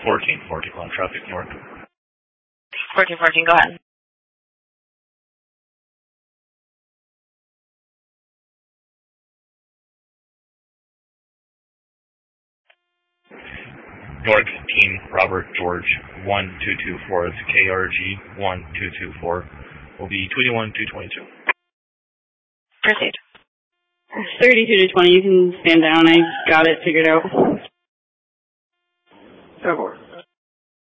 1440 on traffic north. 1414, go ahead. North Team Robert George 1224, it's KRG 1224, will be 21222. Proceed. 32 to 20, you can stand down. I got it figured out. Go for it.